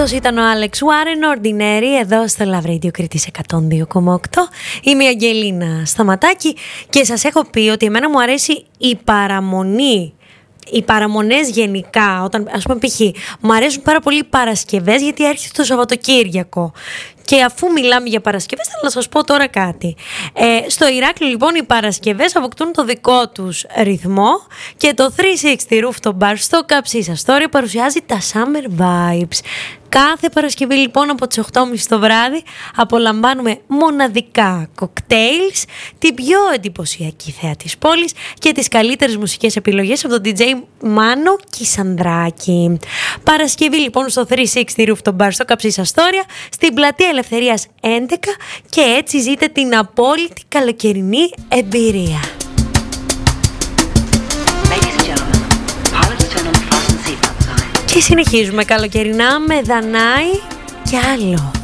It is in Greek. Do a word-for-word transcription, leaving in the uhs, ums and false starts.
Αυτός ήταν ο Alex Warren, Ordinary, εδώ στο Love Radio Κρήτης εκατόν δύο κόμμα οκτώ. Είμαι η Αγγελίνα Σταματάκη και σας έχω πει ότι εμένα μου αρέσει η παραμονή. Οι παραμονές γενικά, όταν ας πούμε π.χ. μου αρέσουν πάρα πολύ οι Παρασκευές, γιατί έρχεται το Σαββατοκύριακο. Και αφού μιλάμε για Παρασκευές, θέλω να σας πω τώρα κάτι. Ε, στο Ηράκλειο λοιπόν οι Παρασκευές αποκτούν το δικό τους ρυθμό και το τριακόσια εξήντα Rooftop Bar στο Καψίσα Story παρουσιάζει τα Summer Vibes. Κάθε Παρασκευή λοιπόν από τις οκτώ και μισή το βράδυ απολαμβάνουμε μοναδικά κοκτέιλς, την πιο εντυπωσιακή θέα της πόλης και τις καλύτερες μουσικές επιλογές από τον ντι τζέι Μάνο Κισανδράκη. Παρασκευή λοιπόν στο τριακόσια εξήντα Rooftop Bar στο Καψίσα Story, στην Πλατεία Ελευθερίας έντεκα και έτσι ζείτε την απόλυτη καλοκαιρινή εμπειρία. Και συνεχίζουμε καλοκαιρινά με Δανάη και άλλο.